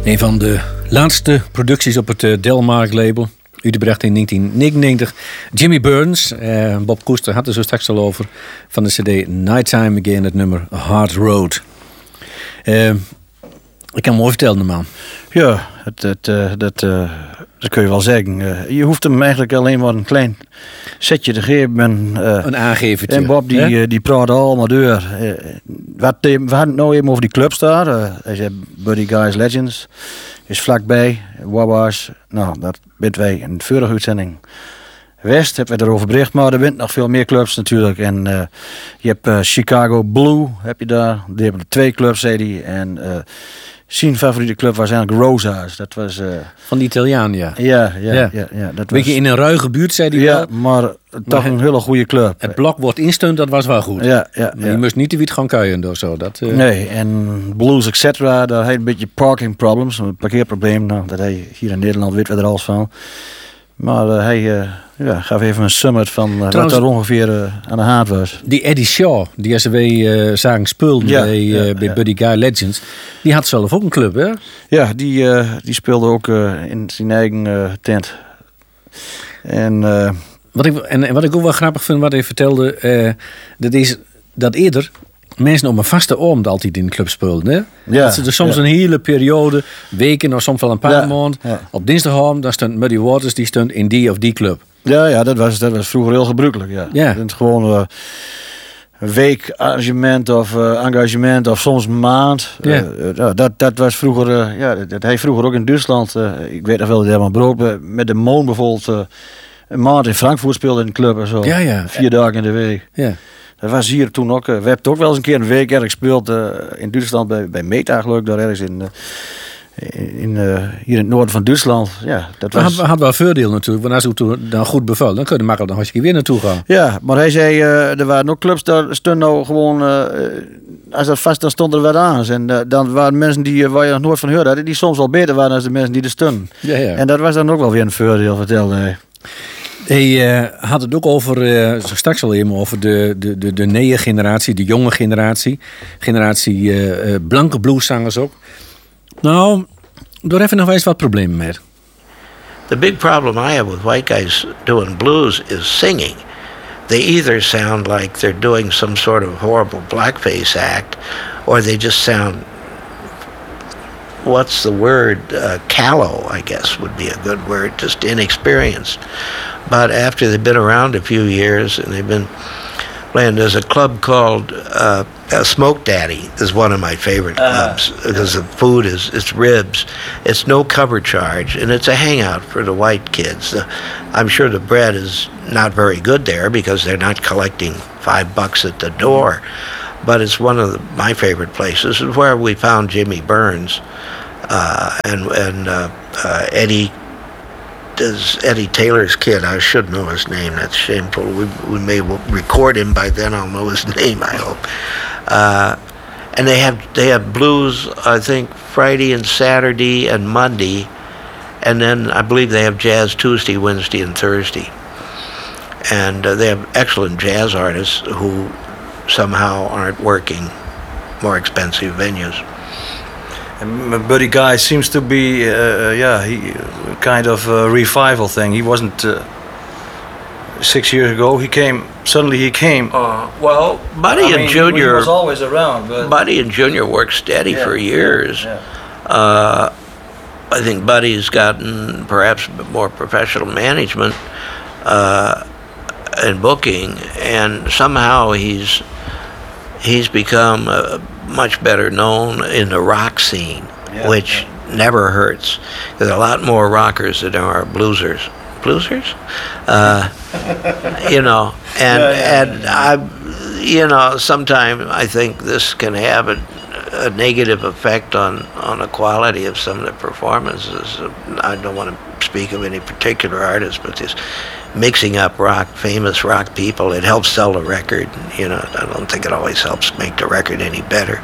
Een van de laatste producties op het Delmark label. Uitgebracht in 1999. Jimmy Burns, Bob Koester had er zo straks al over. Van de cd Nighttime Again, het nummer Hard Road. Ik kan mooi vertellen, man. Ja, dat kun je wel zeggen. Je hoeft hem eigenlijk alleen maar een klein setje te geven. Een aangevertje. En Bob die praatte allemaal door. We hadden het nou even over die clubs daar. Hij zei Buddy Guys Legends. Is vlakbij. Wabash. Nou, dat bent wij in de vorige uitzending. West hebben we erover bericht, maar er bent nog veel meer clubs natuurlijk. En je hebt Chicago Blue, heb je daar. Die hebben er 2 clubs, zei hij. En zijn favoriete club was eigenlijk Rosa's. Dat was... van de Italiaan, ja. Ja. Dat beetje was, in een ruige buurt, zei hij ja, wel. maar toch een hele goede club. Het blok wordt insteund, dat was wel goed. Ja. Maar je moest niet te wiet gaan kuien of zo. Nee, en Blues etc. Daar had hij een beetje parking problems, een parkeerprobleem. Nou, dat hij hier in Nederland weet we er alles van. Maar hij gaf even een summit van wat er ongeveer aan de hand was. Die Eddie Shaw, die SW zagen spullen bij Buddy Guy Legends, die had zelf ook een club, hè? Ja, die speelde ook in zijn eigen tent. En wat ik ook wel grappig vind, wat hij vertelde, dat is dat eerder mensen op een vaste oom altijd in de club speelden. Hè? Ja, dat ze er soms een hele periode, weken of soms wel een paar maanden, op dinsdagavond, daar stond Muddy Waters, die stond in die of die club. Ja, dat was vroeger heel gebruikelijk. Ja. Het gewoon een week engagement of soms een maand. Dat was vroeger. Dat hij vroeger ook in Duitsland. Ik weet nog wel dat hij brood met de Moon bijvoorbeeld. Een maand in Frankfurt speelde in de club en zo. 4 dagen in de week. Ja. Dat was hier toen ook. We hebben ook wel eens een keer een week ergens gespeeld in Duitsland bij Meta, geloof ik, daar ergens hier in het noorden van Duitsland. Ja, dat was... had wel voordeel natuurlijk, want als u dan goed bevalt, dan kun je makkelijk nog hartstikke weer naartoe gaan. Ja, maar hij zei, er waren ook clubs, daar stond nou gewoon, als dat vast, dan stond er wat aan. En dan waren mensen waar je nog nooit van hoorde, die soms wel beter waren dan de mensen die er stonden. Ja. En dat was dan ook wel weer een voordeel, vertelde hij. Hij had het ook over, zo straks al even, over de nieuwe generatie, de jonge generatie. Generatie blanke blueszangers ook. Nou, daar heb je nog eens wat problemen mee. The big problem I have with white guys doing blues is singing. They either sound like they're doing some sort of horrible blackface act, or they just sound, what's the word, callow, I guess would be a good word, just inexperienced. But after they've been around a few years and they've been playing, there's a club called Smoke Daddy is one of my favorite clubs because the food it's ribs. It's no cover charge, and it's a hangout for the white kids. I'm sure the bread is not very good there because they're not collecting $5 at the door. But it's one of my favorite places. It's where we found Jimmy Burns and Eddie Taylor's kid. I should know his name. That's shameful. We may record him by then. I'll know his name, I hope. And they have blues, I think, Friday and Saturday and Monday. And then I believe they have jazz Tuesday, Wednesday, and Thursday. And they have excellent jazz artists who somehow aren't working more expensive venues. And Buddy Guy seems to be, he kind of a revival thing. He wasn't 6 years ago. He came. Well, Buddy and Junior. He was always around. But Buddy and Junior worked steady for years. Yeah. I think Buddy's gotten perhaps more professional management and booking, and somehow he's become much better known in the rock scene, which never hurts. There's a lot more rockers than there are bluesers. Bluesers? Sometimes I think this can have a negative effect on the quality of some of the performances. I don't want to speak of any particular artist, but this mixing up famous rock people, it helps sell the record. I don't think it always helps make the record any better.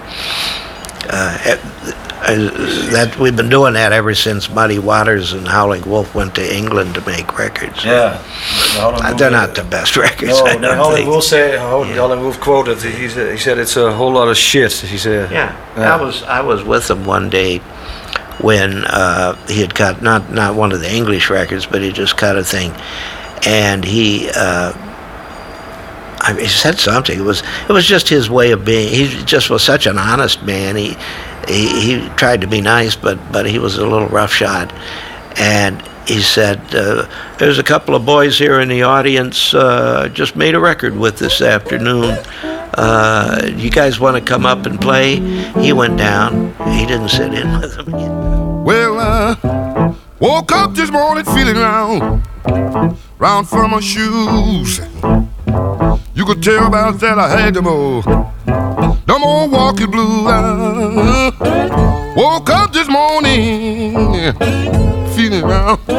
That we've been doing that ever since Muddy Waters and Howling Wolf went to England to make records. Yeah, they're not the best records. No, Howling Wolf quoted. He said it's a whole lot of shit. He said. Yeah. I was with them one day when he had cut not one of the English records, but he just cut a thing, and he said something. It was just his way of being. He just was such an honest man. He tried to be nice, but he was a little roughshod, and he said, "There's a couple of boys here in the audience just made a record with this afternoon. You guys want to come up and play?" He went down. He didn't sit in with them. Well, woke up this morning feeling round from my shoes. You could tell about that I had them all. No more walking blue. Woke up this morning feeling round.